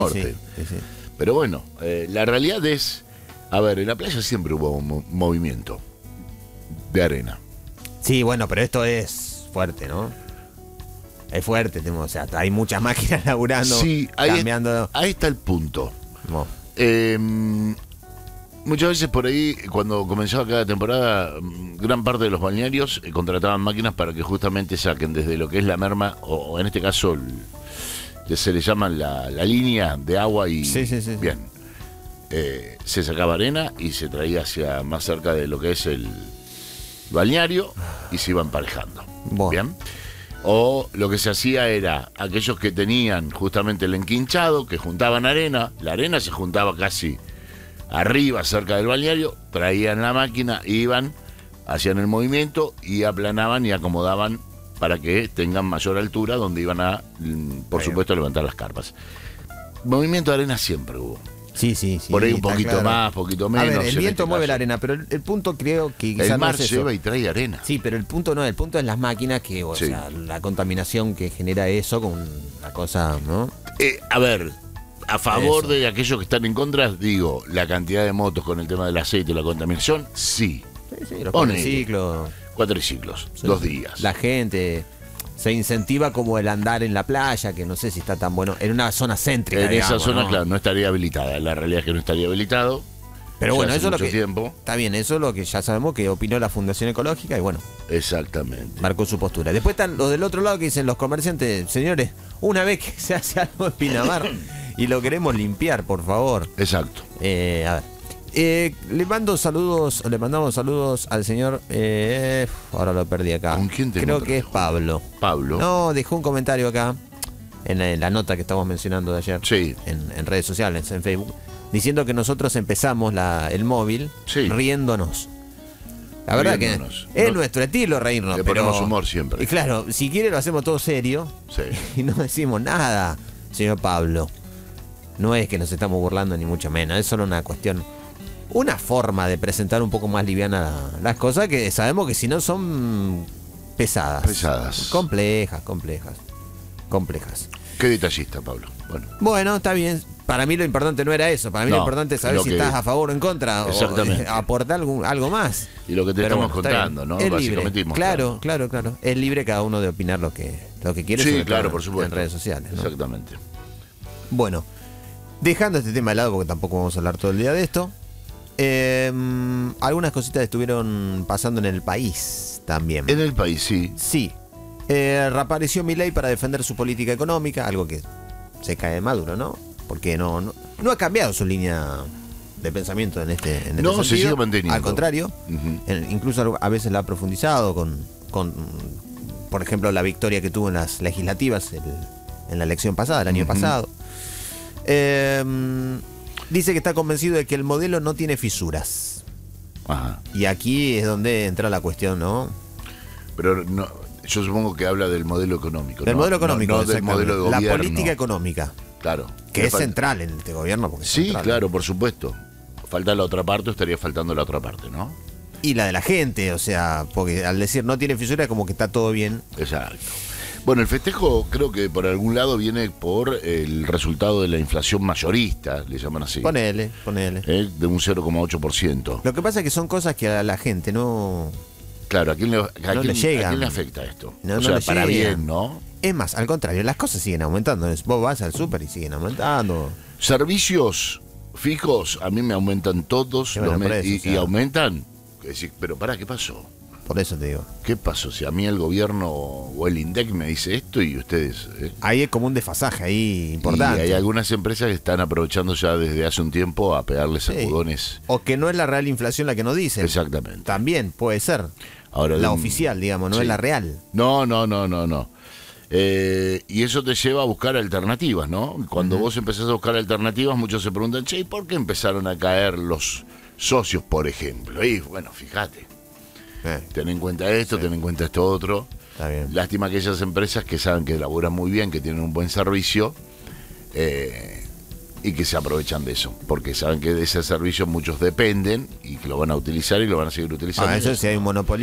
norte. Sí. Pero bueno, la realidad es, a ver, en la playa siempre hubo un movimiento de arena. Sí, bueno, pero esto es fuerte, ¿no? Es fuerte, o sea, hay muchas máquinas laburando, Sí, cambiando. ahí está el punto. No. Muchas veces por ahí, cuando comenzaba cada temporada, gran parte de los balnearios contrataban máquinas para que justamente saquen desde lo que es la merma, o en este caso se le llaman la línea de agua y Sí. bien, se sacaba arena y se traía hacia más cerca de lo que es el balneario y se iba emparejando. Bueno. Bien. O lo que se hacía era aquellos que tenían justamente el enquinchado, que juntaban arena, la arena se juntaba casi arriba, cerca del balneario, traían la máquina, iban, hacían el movimiento y aplanaban y acomodaban para que tengan mayor altura donde iban a, por supuesto, levantar las carpas. Movimiento de arena siempre hubo. Sí. Por ahí un está poquito claro. más, poquito menos. A ver, el en viento este mueve caso. la arena, pero el punto creo que quizás El mar no es eso. lleva y trae arena. Sí, pero el punto no, el punto es las máquinas que, o Sí. sea, la contaminación que genera eso con la cosa, ¿no? A ver, a favor Eso. de aquellos que están en contra, digo, la cantidad de motos con el tema del aceite y la contaminación, sí. Sí, los Ponele. cuatriciclos. Cuatriciclos, 2 días. La gente se incentiva como el andar en la playa, que no sé si está tan bueno, en una zona céntrica, En digamos, esa zona, ¿no? claro, no estaría habilitada. La realidad es que no estaría habilitado. Pero Ya bueno, hace eso es lo mucho que tiempo. está bien, eso es lo que ya sabemos que opinó la Fundación Ecológica y bueno, Exactamente. marcó su postura. Después están los del otro lado que dicen los comerciantes, señores, una vez que se hace algo en Pinamar y lo queremos limpiar, por favor. Exacto. A ver. Le mandamos saludos al señor. Ahora lo perdí acá. ¿Con quién te Creo encontraste, que es Pablo. Pablo. No, dejó un comentario acá en la nota que estamos mencionando de ayer. Sí. En redes sociales, en Facebook, diciendo que nosotros empezamos el móvil Sí. riéndonos. La verdad Riéndonos. que es No- nuestro estilo reírnos. Le pero, ponemos humor siempre. Y claro, si quiere lo hacemos todo serio Sí. y no decimos nada, señor Pablo. No es que nos estamos burlando ni mucho menos, es solo una cuestión, una forma de presentar un poco más liviana las cosas que sabemos que si no son pesadas. Pesadas. Complejas. Qué detallista, Pablo. Bueno, está bien. Para mí lo importante no era eso. Para mí No, lo importante es saber lo si que- estás a favor o en contra. Exactamente. O aportar algo más. Y lo que te Pero estamos bueno, está contando, bien. ¿no? Es Básicamente libre. mostrando. Claro. Es libre cada uno de opinar lo que quiere. Sí, sobre claro, todo por supuesto. En redes sociales, ¿no? Exactamente. Bueno, dejando este tema de lado porque tampoco vamos a hablar todo el día de esto. Algunas cositas estuvieron pasando en el país también. En el país, sí. Sí. Reapareció Milei para defender su política económica, algo que se cae de Maduro, ¿no? Porque no ha cambiado su línea de pensamiento en este No, se sentido. sigue manteniendo. Al contrario, Ujú. incluso a veces la ha profundizado con, por ejemplo, la victoria que tuvo en las legislativas en la elección pasada, el año pasado. Dice que está convencido de que el modelo no tiene fisuras. Ajá. Y aquí es donde entra la cuestión, ¿no? Pero no, yo supongo que habla del modelo económico. Del ¿no? modelo económico, No del exactamente. modelo de La gobierno. política económica, Claro. que Le es falta- central en este gobierno. Porque es Sí, central. claro, por supuesto. Falta la otra parte o estaría faltando la otra parte, ¿no? Y la de la gente, o sea, porque al decir no tiene fisura, como que está todo bien. Exacto. Bueno, el festejo creo que por algún lado viene por el resultado de la inflación mayorista, le llaman así. Ponele. De un 0,8%. Lo que pasa es que son cosas que a la gente no. Claro, ¿a quién le No le llegan. ¿a quién le afecta esto? No, o no sea, le para llegan. bien, ¿no? Es más, al contrario, las cosas siguen aumentando. Vos vas al súper y siguen aumentando. Servicios fijos a mí me aumentan todos Sí, bueno, los por meses eso, o sea. y aumentan. Pero pará, ¿qué pasó? Por eso te digo. ¿Qué pasó? Si a mí el gobierno o el INDEC me dice esto y ustedes... Ahí es como un desfasaje ahí Y importante. hay algunas empresas que están aprovechando ya desde hace un tiempo a pegarle sacudones. O que no es la real inflación la que nos dicen. Exactamente. También puede ser. Ahora, La oficial, digamos, no sí. es la real. No. Y eso te lleva a buscar alternativas, ¿no? Cuando vos empezás a buscar alternativas, muchos se preguntan, che, ¿y por qué empezaron a caer los socios, por ejemplo? Y bueno, fíjate, ten en cuenta esto, ten en cuenta esto otro. Está bien. Lástima aquellas empresas que saben que laburan muy bien, que tienen un buen servicio y que se aprovechan de eso, porque saben que de ese servicio muchos dependen y que lo van a utilizar y lo van a seguir utilizando. Eso sí hay un monopolio.